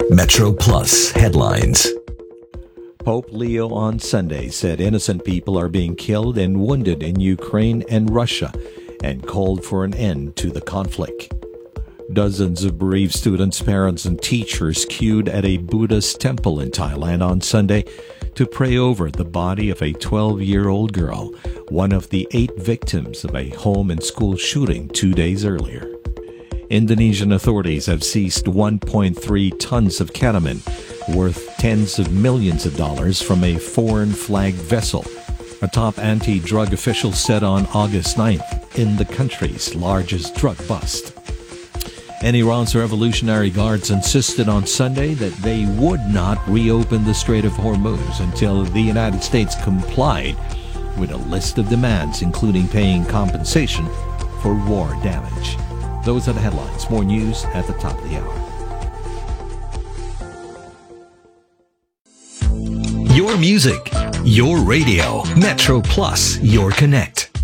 Metro Plus headlines. Pope Leo on Sunday said innocent people are being killed and wounded in Ukraine and Russia and called for an end to the conflict. Dozens of bereaved students, parents, and teachers queued at a Buddhist temple in Thailand on Sunday to pray over the body of a 12-year-old girl, one of the 8 victims of a home and school shooting 2 days earlier. Indonesian authorities have seized 1.3 tons of ketamine, worth tens of millions of dollars, from a foreign-flagged vessel, a top anti-drug official said on August 9th, in the country's largest drug bust. And Iran's Revolutionary Guards insisted on Sunday that they would not reopen the Strait of Hormuz until the United States complied with a list of demands, including paying compensation for war damage. Those are the headlines. More news at the top of the hour. Your music, your radio. Metro Plus, your connect.